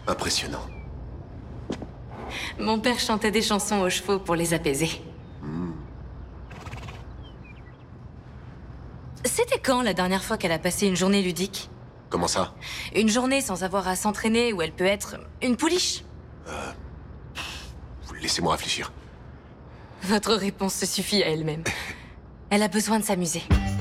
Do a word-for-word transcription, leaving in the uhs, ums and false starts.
Impressionnant. Mon père chantait des chansons aux chevaux pour les apaiser. Mm. C'était quand la dernière fois qu'elle a passé une journée ludique? Comment ça? Une journée sans avoir à s'entraîner où elle peut être une pouliche? Euh... Laissez-moi réfléchir. Votre réponse se suffit à elle-même. Elle a besoin de s'amuser.